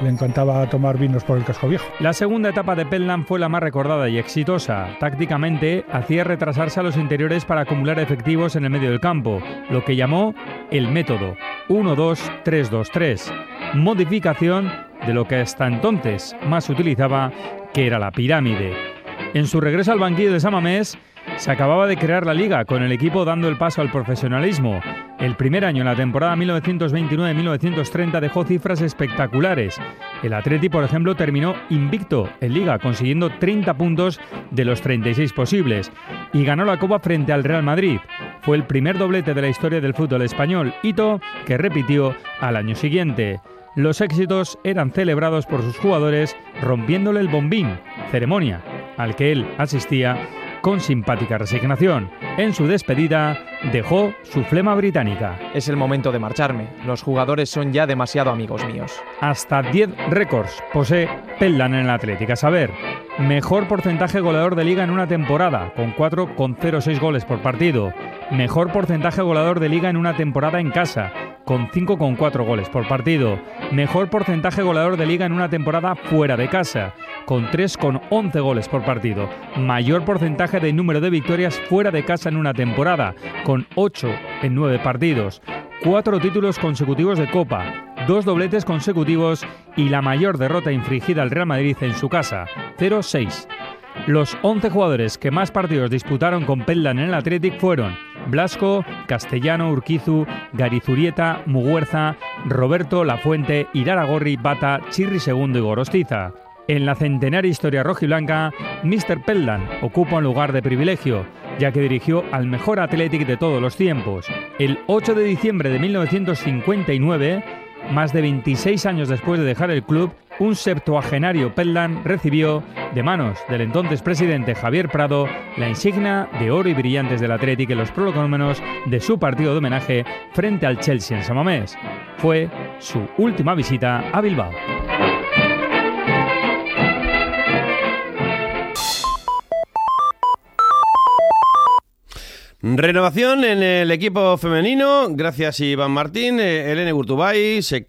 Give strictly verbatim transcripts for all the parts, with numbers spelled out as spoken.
Le encantaba tomar vinos por el casco viejo. La segunda etapa de Peltland fue la más recordada y exitosa. Tácticamente, hacía retrasarse a los interiores para acumular efectivos en el medio del campo, lo que llamó el método uno dos tres dos tres, modificación de lo que hasta entonces más se utilizaba, que era la pirámide. En su regreso al banquillo de San Mamés, se acababa de crear la liga, con el equipo dando el paso al profesionalismo. El primer año, en la temporada mil novecientos veintinueve mil novecientos treinta, dejó cifras espectaculares. El Athletic, por ejemplo, terminó invicto en liga, consiguiendo treinta puntos de los treinta y seis posibles, y ganó la Copa frente al Real Madrid. Fue el primer doblete de la historia del fútbol español, hito que repitió al año siguiente. Los éxitos eran celebrados por sus jugadores rompiéndole el bombín, ceremonia al que él asistía con simpática resignación. En su despedida dejó su flema británica. Es el momento de marcharme. Los jugadores son ya demasiado amigos míos. Hasta diez récords posee Peltland en el Athletic. A saber, mejor porcentaje goleador de liga en una temporada, con cuatro coma cero seis goles por partido. Mejor porcentaje goleador de liga en una temporada en casa, con cinco coma cuatro goles por partido. Mejor porcentaje goleador de liga en una temporada fuera de casa, con tres coma once goles por partido. Mayor porcentaje de número de victorias fuera de casa en una temporada, con ocho en nueve partidos. Cuatro títulos consecutivos de Copa, dos dobletes consecutivos y la mayor derrota infligida al Real Madrid en su casa, cero seis. Los once jugadores que más partidos disputaron con Peltland en el Athletic fueron Blasco, Castellano, Urquizu, Garizurieta, Muguerza, Roberto, Lafuente, Iraragorri, Bata, Chirri segundo y Gorostiza. En la centenaria historia rojiblanca, míster Peltland ocupa un lugar de privilegio, ya que dirigió al mejor Athletic de todos los tiempos. El ocho de diciembre de mil novecientos cincuenta y nueve, más de veintiséis años después de dejar el club, un septuagenario Peltland recibió, de manos del entonces presidente Javier Prado, la insignia de oro y brillantes del Athletic en los prolegómenos de su partido de homenaje frente al Chelsea en San Mamés. Fue su última visita a Bilbao. Renovación en el equipo femenino, gracias Iván Martín. Elene Gurtubay se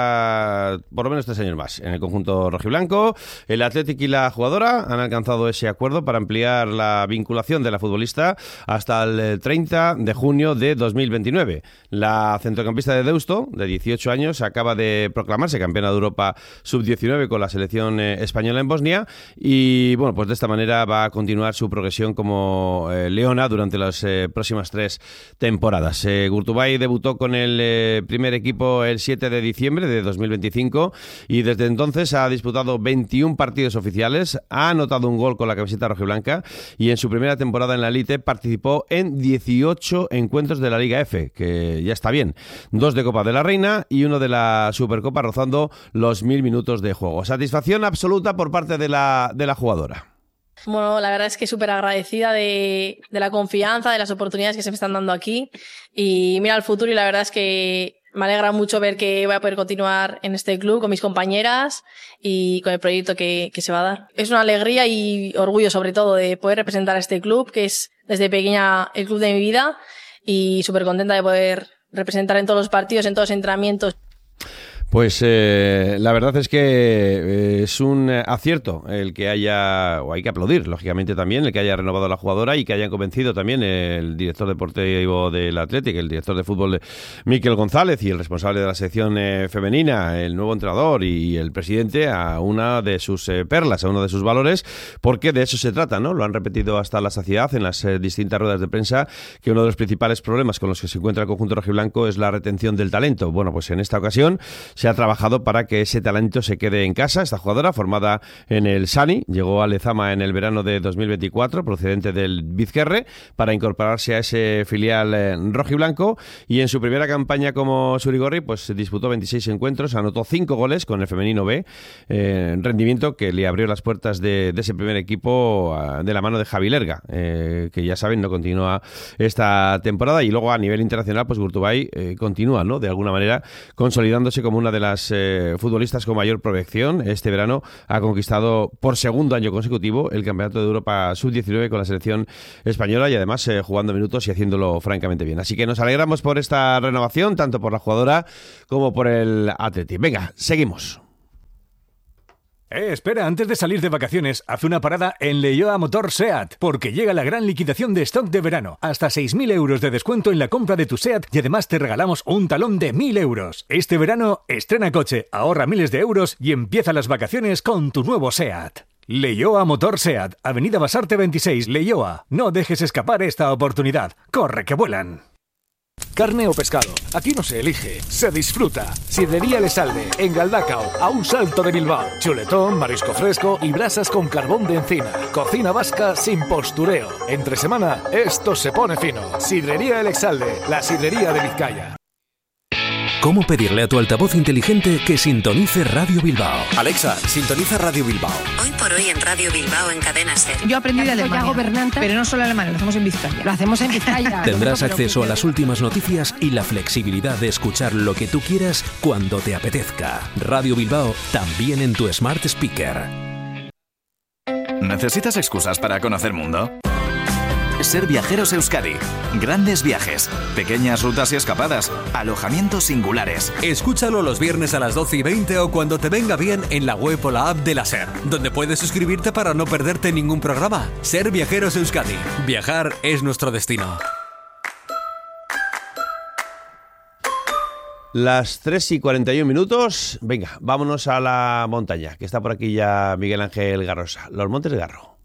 queda por lo menos tres años más en el conjunto rojiblanco. El Athletic y la jugadora han alcanzado ese acuerdo para ampliar la vinculación de la futbolista hasta el treinta de junio de dos mil veintinueve. La centrocampista de Deusto, de dieciocho años, acaba de proclamarse campeona de Europa sub diecinueve con la selección española en Bosnia y bueno, pues de esta manera va a continuar su progresión como eh, leona durante las eh, próximas tres temporadas. Eh, Gurtubay debutó con el eh, primer equipo el siete de diciembre de dos mil veinticinco y desde entonces ha disputado veintiún partidos oficiales, ha anotado un gol con la camiseta rojiblanca y en su primera temporada en la Elite participó en dieciocho encuentros de la Liga F, que ya está bien. Dos de Copa de la Reina y uno de la Supercopa, rozando los mil minutos de juego. Satisfacción absoluta por parte de la, de la jugadora. Bueno, la verdad es que súper agradecida de, de la confianza, de las oportunidades que se me están dando aquí y mira al futuro y la verdad es que me alegra mucho ver que voy a poder continuar en este club con mis compañeras y con el proyecto que, que se va a dar. Es una alegría y orgullo sobre todo de poder representar a este club, que es desde pequeña el club de mi vida y súper contenta de poder representar en todos los partidos, en todos los entrenamientos. Pues eh, la verdad es que eh, es un acierto el que haya, o hay que aplaudir, lógicamente también, el que haya renovado a la jugadora y que hayan convencido también el director deportivo del Athletic, el director de fútbol Miquel González y el responsable de la sección eh, femenina, el nuevo entrenador y el presidente a una de sus eh, perlas, a uno de sus valores, porque de eso se trata, ¿no? Lo han repetido hasta la saciedad en las eh, distintas ruedas de prensa, que uno de los principales problemas con los que se encuentra el conjunto rojiblanco es la retención del talento. Bueno, pues en esta ocasión se ha trabajado para que ese talento se quede en casa. Esta jugadora, formada en el Sani, llegó a Lezama en el verano de dos mil veinticuatro, procedente del Vizquerre, para incorporarse a ese filial eh, rojiblanco, y en su primera campaña como Surigorri, pues disputó veintiséis encuentros, anotó cinco goles con el femenino B, eh, rendimiento que le abrió las puertas de, de ese primer equipo uh, de la mano de Javi Lerga, eh, que ya saben, no continúa esta temporada, y luego a nivel internacional, pues Gurtubay eh, continúa, ¿no?, de alguna manera consolidándose como una de las eh, futbolistas con mayor proyección. Este verano ha conquistado por segundo año consecutivo el Campeonato de Europa sub diecinueve con la selección española y además eh, jugando minutos y haciéndolo francamente bien. Así que nos alegramos por esta renovación, tanto por la jugadora como por el Athletic. Venga, seguimos. Eh, espera, antes de salir de vacaciones, haz una parada en Leioa Motor SEAT, porque llega la gran liquidación de stock de verano. Hasta seis mil euros de descuento en la compra de tu SEAT y además te regalamos un talón de mil euros. Este verano, estrena coche, ahorra miles de euros y empieza las vacaciones con tu nuevo SEAT. Leioa Motor SEAT, Avenida Basarte veintiséis, Leioa. No dejes escapar esta oportunidad. ¡Corre que vuelan! Carne o pescado, aquí no se elige, se disfruta. Sidrería Lesalde, en Galdacao, a un salto de Bilbao. Chuletón, marisco fresco y brasas con carbón de encina. Cocina vasca sin postureo. Entre semana, esto se pone fino. Sidrería El Exalde, la sidrería de Vizcaya. ¿Cómo pedirle a tu altavoz inteligente que sintonice Radio Bilbao? Alexa, sintoniza Radio Bilbao. Hoy por hoy en Radio Bilbao en Cadena SER. Yo aprendí de Alemania, pero no solo alemán, lo hacemos en Vizcaya. Lo hacemos en Vizcaya. Tendrás acceso a las últimas noticias y la flexibilidad de escuchar lo que tú quieras cuando te apetezca. Radio Bilbao, también en tu Smart Speaker. ¿Necesitas excusas para conocer mundo? Ser Viajeros Euskadi. Grandes viajes, pequeñas rutas y escapadas, alojamientos singulares. Escúchalo los viernes a las doce y veinte o cuando te venga bien en la web o la app de la SER, donde puedes suscribirte para no perderte ningún programa. Ser Viajeros Euskadi. Viajar es nuestro destino. Las tres y cuarenta y un minutos. Venga, vámonos a la montaña, que está por aquí ya Miguel Ángel Garrosa. Los Montes de Garro.